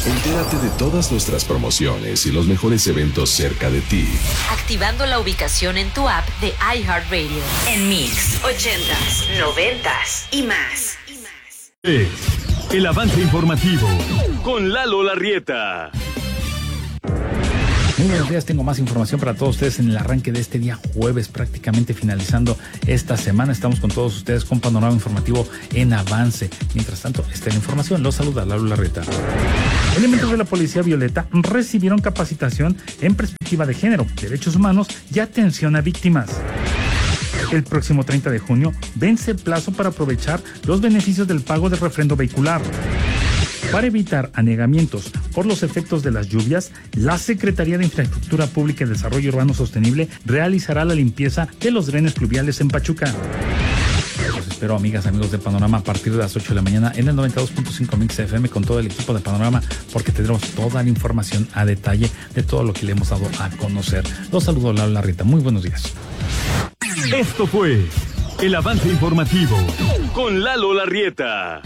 Entérate de todas nuestras promociones y los mejores eventos cerca de ti. Activando la ubicación en tu app de iHeartRadio. En Mix, 80s, 90s y más. El avance informativo con Lalo Larrieta. Muy buenos días, tengo más información para todos ustedes en el arranque de este día jueves, prácticamente finalizando esta semana. Estamos con todos ustedes con panorama informativo en avance. Mientras tanto, esta es la información. Los saluda Lalo Larrieta. Elementos de la Policía Violeta recibieron capacitación en perspectiva de género, derechos humanos y atención a víctimas. El próximo 30 de junio vence el plazo para aprovechar los beneficios del pago del refrendo vehicular. Para evitar anegamientos por los efectos de las lluvias, la Secretaría de Infraestructura Pública y Desarrollo Urbano Sostenible realizará la limpieza de los drenes pluviales en Pachuca. Los espero, amigas, amigos de Panorama, a partir de las 8 de la mañana en el 92.5 Mix FM con todo el equipo de Panorama, porque tendremos toda la información a detalle de todo lo que le hemos dado a conocer. Los saludo, Lalo Larrieta. Muy buenos días. Esto fue el avance informativo con Lalo Larrieta.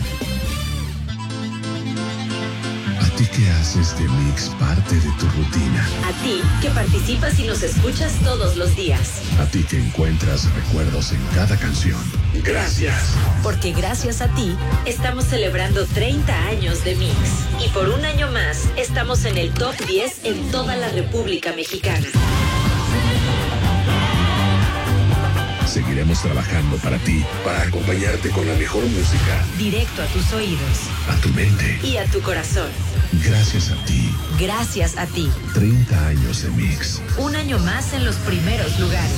¿A ti que haces de Mix parte de tu rutina? A ti que participas y nos escuchas todos los días. A ti que encuentras recuerdos en cada canción. Gracias. Porque gracias a ti estamos celebrando 30 años de Mix. Y por un año más estamos en el top 10 en toda la República Mexicana. Seguiremos trabajando para ti, para acompañarte con la mejor música. Directo a tus oídos. A tu mente. Y a tu corazón. Gracias a ti. Gracias a ti. 30 años de Mix. Un año más en los primeros lugares.